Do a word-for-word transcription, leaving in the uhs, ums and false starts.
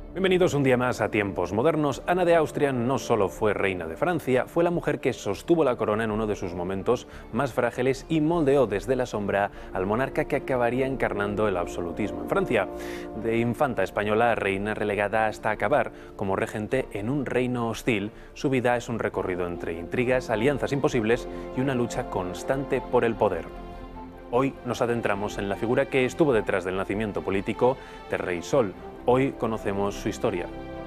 Bienvenidos un día más a Tiempos Modernos. Ana de Austria no solo fue reina de Francia, fue la mujer que sostuvo la corona en uno de sus momentos más frágiles y moldeó desde la sombra al monarca que acabaría encarnando el absolutismo en Francia. De infanta española a reina relegada hasta acabar como regente en un reino hostil, su vida es un recorrido entre intrigas, alianzas imposibles y una lucha constante por el poder. Hoy nos adentramos en la figura que estuvo detrás del nacimiento político de Rey Sol. Hoy conocemos su historia.